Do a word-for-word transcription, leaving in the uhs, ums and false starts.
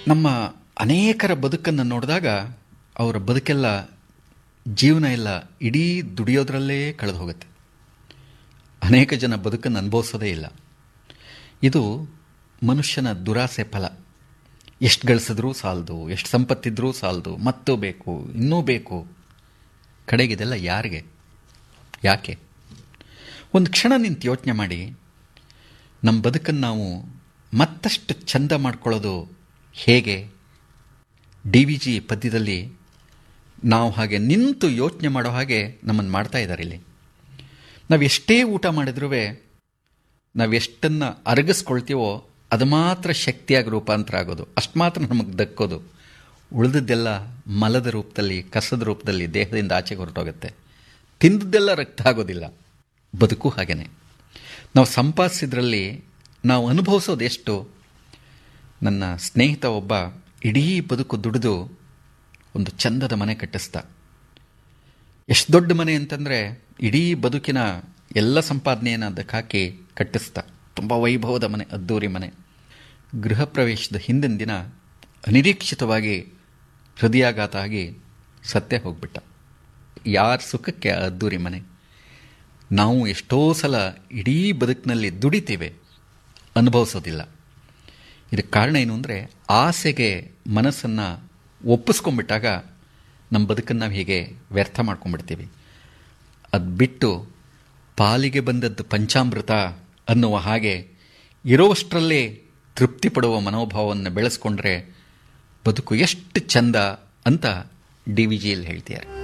ನಮ್ಮ ಅನೇಕರ ಬದುಕನ್ನು ನೋಡಿದಾಗ ಅವರ ಬದುಕೆಲ್ಲ, ಜೀವನ ಎಲ್ಲ ಇಡೀ ದುಡಿಯೋದ್ರಲ್ಲೇ ಕಳೆದು ಹೋಗುತ್ತೆ. ಅನೇಕ ಜನ ಬದುಕನ್ನು ಅನುಭವಿಸೋದೇ ಇಲ್ಲ. ಇದು ಮನುಷ್ಯನ ದುರಾಸೆ ಫಲ. ಎಷ್ಟು ಗಳಿಸಿದ್ರೂ ಸಾಲದು, ಎಷ್ಟು ಸಂಪತ್ತಿದ್ರೂ ಸಾಲದು, ಮತ್ತೂ ಬೇಕು, ಇನ್ನೂ ಬೇಕು. ಕಡೆಗಿದೆಲ್ಲ ಯಾರಿಗೆ, ಯಾಕೆ? ಒಂದು ಕ್ಷಣ ನಿಂತು ಯೋಚನೆ ಮಾಡಿ, ನಮ್ಮ ಬದುಕನ್ನು ನಾವು ಮತ್ತಷ್ಟು ಚಂದ ಮಾಡ್ಕೊಳ್ಳೋದು ಹೇಗೆ? ಡಿ ವಿ ಜಿ ಪದ್ಯದಲ್ಲಿ ನಾವು ಹಾಗೆ ನಿಂತು ಯೋಚನೆ ಮಾಡೋ ಹಾಗೆ ನಮ್ಮನ್ನು ಮಾಡ್ತಾ ಇದ್ದಾರೆ. ಇಲ್ಲಿ ನಾವು ಎಷ್ಟೇ ಊಟ ಮಾಡಿದ್ರೂ ನಾವು ಎಷ್ಟನ್ನು ಅರಗಿಸ್ಕೊಳ್ತೀವೋ ಅದು ಮಾತ್ರ ಶಕ್ತಿಯಾಗಿ ರೂಪಾಂತರ ಆಗೋದು, ಅಷ್ಟು ಮಾತ್ರ ನಮಗೆ ದಕ್ಕೋದು. ಉಳಿದದ್ದೆಲ್ಲ ಮಲದ ರೂಪದಲ್ಲಿ, ಕಸದ ರೂಪದಲ್ಲಿ ದೇಹದಿಂದ ಆಚೆಗೆ ಹೊರಟೋಗುತ್ತೆ. ತಿಂದದ್ದೆಲ್ಲ ರಕ್ತ ಆಗೋದಿಲ್ಲ. ಬದುಕು ಹಾಗೇನೆ. ನಾವು ಸಂಪಾದಿಸಿದ್ರಲ್ಲಿ ನಾವು ಅನುಭವಿಸೋದು ಎಷ್ಟು? ನನ್ನ ಸ್ನೇಹಿತ ಒಬ್ಬ ಇಡೀ ಬದುಕು ದುಡಿದು ಒಂದು ಚಂದದ ಮನೆ ಕಟ್ಟಿಸ್ದ. ಎಷ್ಟು ದೊಡ್ಡ ಮನೆ ಅಂತಂದರೆ ಇಡೀ ಬದುಕಿನ ಎಲ್ಲ ಸಂಪಾದನೆಯನ್ನು ಅದಕ್ಕೆ ಹಾಕಿ ಕಟ್ಟಿಸ್ದ. ತುಂಬ ವೈಭವದ ಮನೆ, ಅದ್ದೂರಿ ಮನೆ. ಗೃಹ ಪ್ರವೇಶದ ಹಿಂದಿನ ದಿನ ಅನಿರೀಕ್ಷಿತವಾಗಿ ಹೃದಯಾಘಾತ ಆಗಿ ಸತ್ತೇ ಹೋಗ್ಬಿಟ್ಟ. ಯಾರ ಸುಖಕ್ಕೆ ಆ ಅದ್ದೂರಿ ಮನೆ? ನಾವು ಎಷ್ಟೋ ಸಲ ಇಡೀ ಬದುಕಿನಲ್ಲಿ ದುಡಿತೀವಿ, ಅನುಭವಿಸೋದಿಲ್ಲ. ಇದಕ್ಕೆ ಕಾರಣ ಏನು ಅಂದರೆ, ಆಸೆಗೆ ಮನಸ್ಸನ್ನು ಒಪ್ಪಿಸ್ಕೊಂಡ್ಬಿಟ್ಟಾಗ ನಮ್ಮ ಬದುಕನ್ನು ನಾವು ಹೀಗೆ ವ್ಯರ್ಥ ಮಾಡ್ಕೊಂಡ್ಬಿಡ್ತೀವಿ. ಅದು ಬಿಟ್ಟು ಪಾಲಿಗೆ ಬಂದದ್ದು ಪಂಚಾಮೃತ ಅನ್ನುವ ಹಾಗೆ ಇರೋಷ್ಟರಲ್ಲೇ ತೃಪ್ತಿ ಪಡುವ ಮನೋಭಾವವನ್ನು ಬೆಳೆಸ್ಕೊಂಡ್ರೆ ಬದುಕು ಎಷ್ಟು ಚಂದ ಅಂತ ಡಿ ವಿ ಜಿಯಲ್ಲಿ ಹೇಳ್ತಿದ್ದಾರೆ.